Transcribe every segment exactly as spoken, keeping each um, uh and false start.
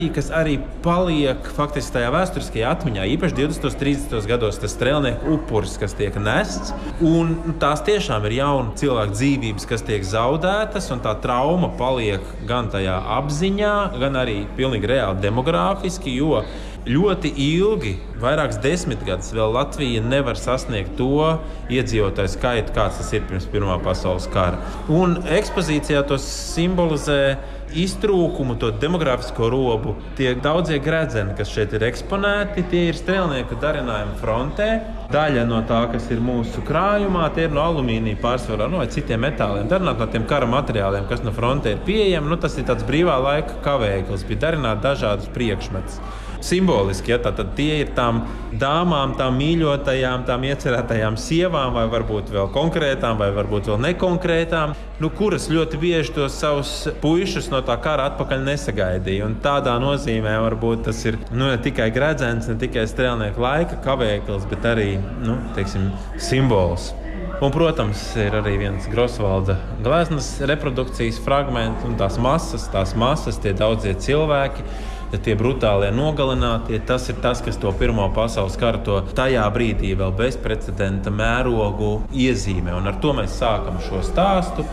kas arī paliek faktiski tajā vēsturiskajā atmiņā, īpaši divdesmitos, trīsdesmitos gados, tas strēlnieku upuris, kas tiek nests. Un tās tiešām ir jauna cilvēku dzīvības, kas tiek zaudētas, un tā trauma paliek gan tajā apziņā, gan arī pilnīgi reāli demogrāfiski, jo ļoti ilgi, vairākas desmitgadus, vēl Latvija nevar sasniegt to iedzīvotāju skaitu, kāds tas ir pirms Pirmā pasaules kara. Un ekspozīcijā to simbolizē iztrūkumu, to demografisko robu. Tie daudzie gredzeni, kas šeit ir eksponēti, tie ir strēlnieku darinājumi frontē. Daļa no tā, kas ir mūsu krājumā, tie ir no alumīnija pārsvarā, no vai citiem metāliem. Darināt no tiem kara materiāliem, kas no frontē ir pieejami, nu, tas ir tāds brīvā laika kavēklis, bija darināt dažādus priekšmetus. Simboliski, ja, tātad tie ir tām dāmām, tām mīļotajām, tām iecerētajām sievām, vai varbūt vēl konkrētām, vai varbūt vēl nekonkrētām, nu, kuras ļoti bieži tos savus puišus no tā kara atpakaļ nesagaidīja. Un tādā nozīmē varbūt tas ir nu, ne tikai gredzens, ne tikai strēlnieku laika kavēklis, bet arī, nu, teiksim, simbols. Un, protams, ir arī viens Grosvalda gleznas reprodukcijas fragments un tās masas, tās masas, tie daudzie cilvēki, tie brutālie nogalinātie, tas ir tas, kas to Pirmo pasaules karu to tajā brīdī vēl bezprecedenta mērogu iezīmē. Un ar to mēs sākam šo stāstu.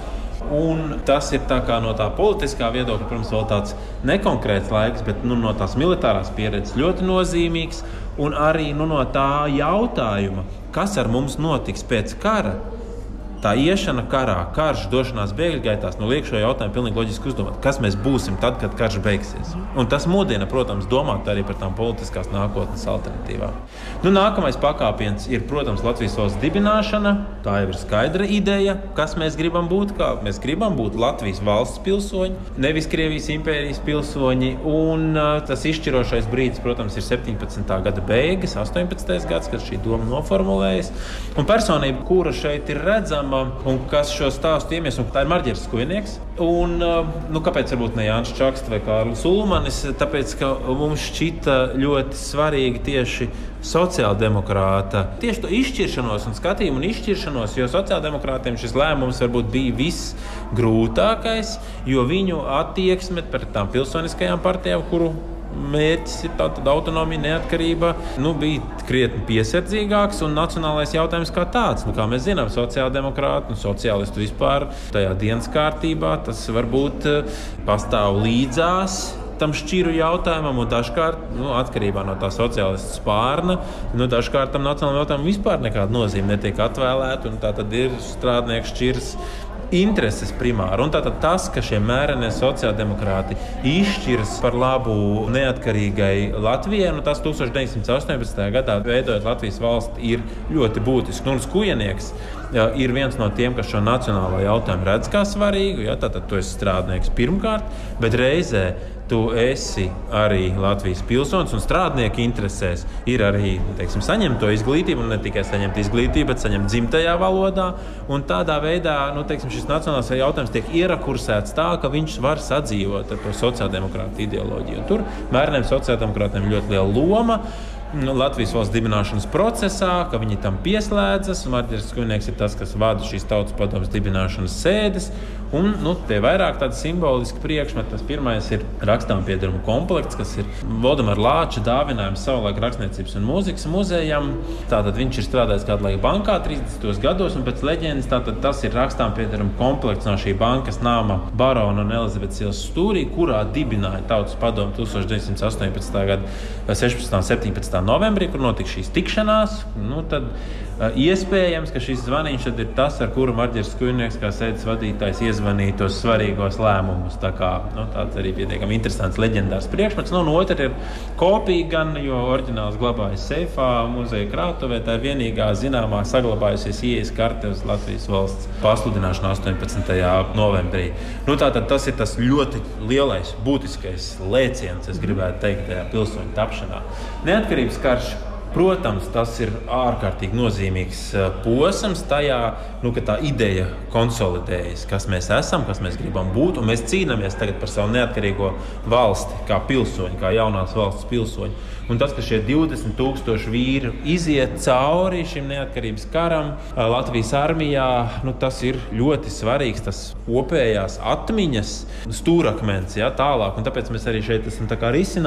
Un tas ir tā kā no tā politiskā viedokļa, protams, vēl tāds nekonkrēts laiks, bet nu, no tās militārās pieredzes ļoti nozīmīgs. Un arī nu, no tā jautājuma, kas ar mums notiks pēc kara, tā iešana karā, karš, došanās bēgļu gaitās, nu liek šo jautājumu pilnīgi loģiski uzdomāt. Kas mēs būsim tad, kad karš beigsies? Un tas mudina, protams, domāt arī par tām politiskās nākotnes alternatīvām. Nu, nākamais pakāpiens ir, protams, Latvijas valsts dibināšana. Tā jau ir skaidra ideja, kas mēs gribam būt. Kā mēs gribam būt Latvijas valsts pilsoņi, nevis Krievijas impērijas pilsoņi. Un uh, tas izšķirošais brīdis, protams, ir septiņpadsmitā gada beigas, astoņpadsmitais gads, kad šī doma noformulējas. Un personība, kura šeit ir redzama, un kas šo stāstu iemies, un tā ir Marģers Skujnieks. Un, nu, kāpēc varbūt ne Jānis Čakste vai Kārlis Ulmanis? Tāpēc, ka mums šķita ļoti svarīgi tieši sociāldemokrāta, tieši to izšķiršanos un skatījumu un izšķiršanos, jo sociāldemokrātiem šis lēmums varbūt bija visgrūtākais, jo viņu attieksme par tām pilsoniskajām partijām, kuru mērķis ir tātad autonomija, neatkarība, nu, bija krietni piesardzīgāks un nacionālais jautājums kā tāds. Nu, kā mēs zinām, sociāldemokrāti un sociālistu vispār tajā dienas kārtībā, tas varbūt pastāv līdzās tam šķiru jautājumam, un dažkārt, nu, atkarībā no tā sociālistu spārna, nu, dažkārt tam nacionālajam jautājumam vispār nekāda nozīme netiek atvēlēta, un tā tad ir strādnieku šķirs intereses primāri. Un tātad tas, ka šie mērenie sociāldemokrāti izšķiras par labu neatkarīgai Latvijai, nu tas tūkstoš deviņsimt astoņpadsmitajā gadā veidojot Latvijas valsti ir ļoti būtiski. Nu, un Skujnieks jā, ir viens no tiem, kas šo nacionālo jautājumu redz kā svarīgu. Jā, tātad tu esi strādnieks pirmkārt, bet reizē tu esi arī Latvijas pilsonis, un strādnieku interesēs ir arī, teiksim, saņemt to izglītību, un ne tikai saņemt izglītību, bet saņemt dzimtajā valodā. Un tādā veidā, nu, teiksim, šis nacionālais jautājums tiek ierakursēts tā, ka viņš var sadzīvot ar to sociāldemokrātu ideoloģiju. Tur mēreniem sociāldemokrātiem ļoti liela loma Latvijas valsts dibināšanas procesā, ka viņi tam pieslēdzas, un Marģers Skujnieks ir tas, kas vada šīs tautas padomes dibināšanas sēdes, un, nu, tie vairāk tādi simboliski priekšmeti. Tas pirmais ir rakstām piedarumu komplekts, kas ir Valdemara Lāča dāvinājums savulaik Rakstniecības un mūzikas muzejam. Tātad viņš ir strādājis kādu laiku bankā trīsdesmitos gados, un pēc leģendas tātad tas ir rakstām piedarumu komplekts no šī bankas nama Barona un Elizabetes ielas stūrī, kurā dibināja tautas padomu tūkstoš deviņsimt astoņpadsmitā gada sešpadsmitā un septiņpadsmitā novembrī, kur notika šīs tikšanās. Nu, tad uh, iespējams, ka šis zvaniņš tad ir tas, ar kuru Marģers Skujnieks kā sēdes vadītājs iezvanīja tos svarīgos lēmumus. Tā kā, nu, tāds arī pietiekami interesants leģendārs priekšmets. Nu, un otra ir kopija gan, jo oriģināls glabājas seifā muzeja krātuvē. Tā ir vienīgā zināmā saglabājusies ieejas karte uz Latvijas valsts pasludināšanu astoņpadsmitajā novembrī. Nu, tātad tas ir tas ļoti lielais, būtiskais lēciens, es gribētu teikt, tajā pilsoņu tapšanā. Neatkarības karš Protams, tas ir ārkārtīgi nozīmīgs posms tajā, nu, ka tā ideja konsolidējas, kas mēs esam, kas mēs gribam būt, un mēs cīnāmies tagad par savu neatkarīgo valsti, kā pilsoņi, kā jaunās valsts pilsoņi. Un tas, ka šie divdesmit tūkstoši vīri iziet cauri šim neatkarības karam Latvijas armijā, nu, tas ir ļoti svarīgs, tas kopējās atmiņas stūrakmens, ja, tālāk. Un tāpēc mēs arī šeit esam tā kā risinājumi.